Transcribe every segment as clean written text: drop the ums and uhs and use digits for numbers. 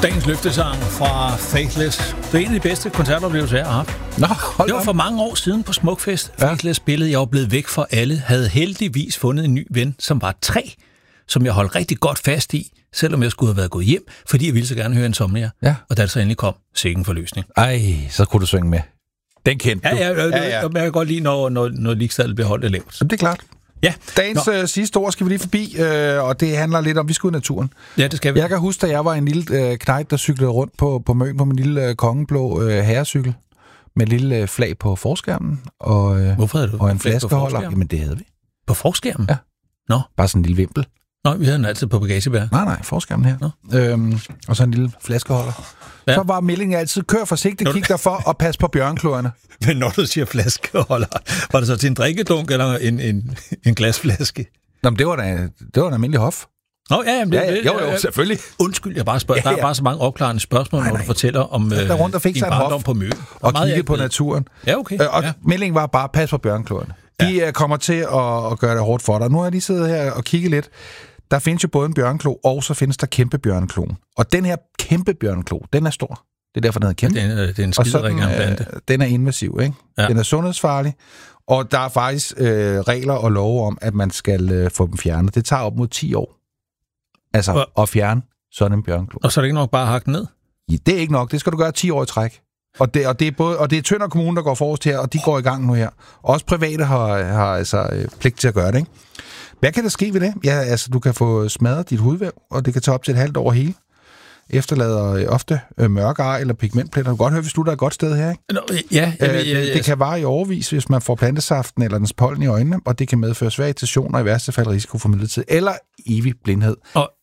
Dagens løftesang fra Faithless. Det er en af de bedste koncertoplevelser, jeg har haft. Det var for mange år siden på Smukfest. Ja. Faithless spillede. Jeg var blevet væk fra alle. Havde heldigvis fundet en ny ven, som var 3, som jeg holdt rigtig godt fast i, selvom jeg skulle have været gået hjem, fordi jeg ville så gerne høre Insomnia. Ja. Og da det så endelig kom, sikke en forløsning. Ej, så kunne du synge med. Den kendte du. Ja. Jeg kan godt lide, når ligestallet bliver holdt af lavt. Det er klart. Ja. Dagens sidste ord skal vi lige forbi, og det handler lidt om, vi skal ud i naturen. Ja, det skal vi. Jeg kan huske, da jeg var en lille knejt, der cyklede rundt på Møn på min lille kongeblå herrecykel, med et lille flag på forskærmen, Hvorfor havde du og en flaskeholder. Jamen, det havde vi. På forskærmen? Ja. Nå. Bare sådan en lille vimpel. Nå, vi havde den altid på bagagebær. Nej, forskærmen her. Og så en lille flaskeholder. Ja. Så var meldingen altid, kør forsigtigt, kig dig for og pas på bjørnkløerne. Men når du siger flaskeholder, var det så til en drikkedunk eller en glasflaske? Nå, men det var en almindelig hof. Nå, Jo, selvfølgelig. Undskyld, jeg bare spørger. Ja. Der er bare så mange opklarende spørgsmål, når du fortæller om din barndom på Møn. Og kigge på naturen. Ja, okay. Meldingen var bare, pas på bjørnkløerne. De kommer til at gøre det hårdt for dig. Nu har jeg lige siddet her og kigget lidt. Der findes jo både en bjørnklo, og så findes der kæmpe bjørnkloen. Og den her kæmpe bjørnklo, den er stor. Det er derfor, den hedder kæmpe. Det er en skiderig plante. Den er invasiv, ikke? Ja. Den er sundhedsfarlig. Og der er faktisk regler og love om, at man skal få dem fjernet. Det tager op mod 10 år. Altså, at fjerne sådan en bjørnklo. Og så er det ikke nok bare at hakke den ned? Ja, det er ikke nok. Det skal du gøre 10 år i træk. Og det er Tønder Kommune, der går forrest her, og de går i gang nu her. Også private har altså pligt til at gøre det, ikke? Hvad kan der ske ved det? Ja, altså, du kan få smadret dit hudvæv, og det kan tage op til et halvt år hele. Efterlader ofte mørke ar eller pigmentpletter. Du kan godt høre, hvis du der er et godt sted her, ikke? Ja. Det kan vare i overvis, hvis man får plantesaften eller dens pollen i øjnene, og det kan medføre svær irritation og i værste fald risiko for midlertid eller evig blindhed.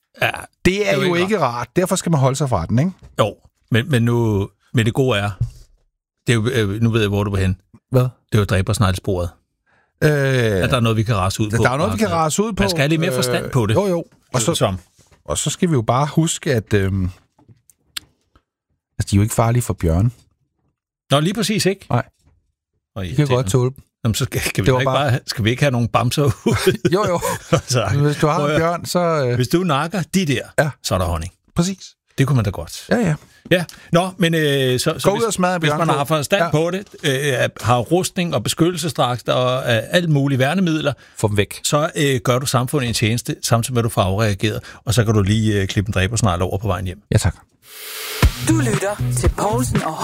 Det er jo ikke rart. Derfor skal man holde sig fra den, ikke? Jo, men nu... Men det gode er... Det er jo, nu ved jeg, hvor du er hen. Hvad? Det er jo dræbersneglsporet. At der er noget, vi kan rase ud på. Der er noget, vi kan rase ud på. Man skal have lidt mere forstand på det. Jo. Og så skal vi jo bare huske, at de er jo ikke farlige for bjørn. Nå, lige præcis ikke. Nej. De kan godt tåle dem. Jamen, så skal vi ikke have nogen bamser ud? Jo. Så, hvis du har en bjørn, så... Hvis du nakker de der, så er der honning. Præcis. Det kunne man da godt. Ja. Nå, men så hvis man har forstand på det, har rustning og beskyttelsesdragt og alt mulige værnemidler, få dem væk. Så gør du samfundet en tjeneste, samtidig med at du får afreageret, og så kan du lige klippe en dræbersnegl over på vejen hjem. Ja, tak. Du lytter til Poulsen og